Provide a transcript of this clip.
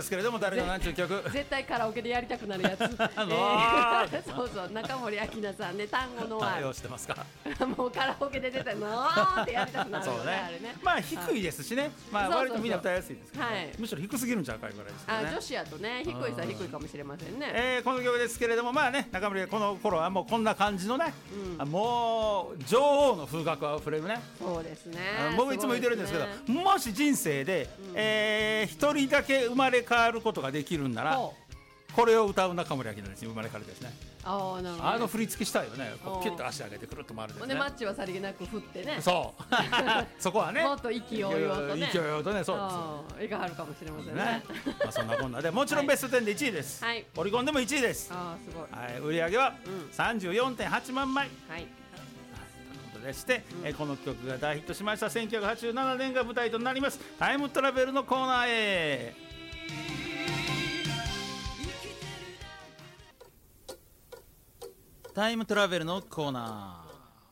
ですけれども、誰が何ちゅう曲絶対カラオケでやりたくなるやつそうそう、中森明菜さんで単語のワ対応してますかもうカラオケで出たのーってやりたくなるよね、あれね。 まあ低いですしね、まあ割とみんな歌いやすいですけど、むしろ低すぎるんちゃうかいうぐらいですけどね。 女子やとね、低いさ低いかもしれませんね。 この曲ですけれども、まあね、中森この頃はもうこんな感じのね、もう女王の風格あふれるね。 そうですね。 僕いつも言ってるんですけど、もし人生で一人だけ生まれ変わることができるんなら、これを歌う中森明菜です。生まれ変わりですね。 なるほど、 振り付けしたいよね。キュッと足上げてくるっと回るんですね。 マッチはさりげなく振ってね。 そうそこはね、 もっと勢いよとね、 勢いよとね、そうです。 いかはるかもしれませんね。 まあそんなこんなで、もちろんベスト10で1位です。オリコンでも1位です。 すごい。 売り上げは 34.8 万枚。 はい。 でして、この曲が大ヒットしました1987年が舞台となりますタイムトラベルのコーナーへ。タイムトラベルのコーナ